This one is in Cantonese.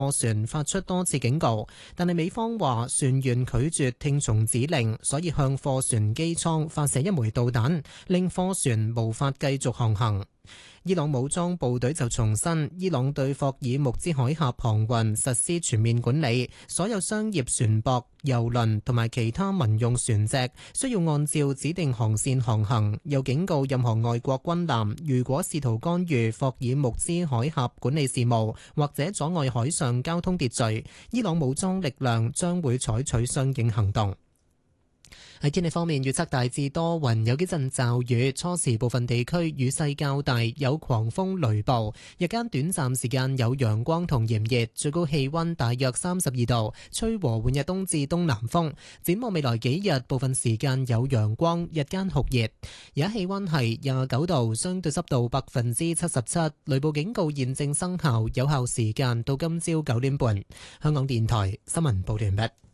貨船發出多次警告，但係美方話船員拒絕聽從指令，所以向貨船機艙發射一枚導彈，令貨船無法繼續航行。伊朗武裝部隊就重申，伊朗對霍爾木茲海峽航運實施全面管理，所有商業船舶、郵輪同埋其他民用船隻需要按照指定航線航行。又警告任何外國軍艦，如果試圖干預霍爾木茲海峽管理事務或者阻礙海上交通秩序，伊朗武裝力量將會採取相應行動。喺天氣方面，預測大致多雲，有幾陣驟雨，初時部分地區雨勢較大，有狂風雷暴。日間短暫時間有陽光同炎熱，最高氣溫大約32度，吹和緩日東至東南風。展望未來幾日，部分時間有陽光，日間酷熱。而家氣溫係29度，相對濕度77%，雷暴警告現正生效，有效時間到今朝9點半。香港電台新聞報道完畢。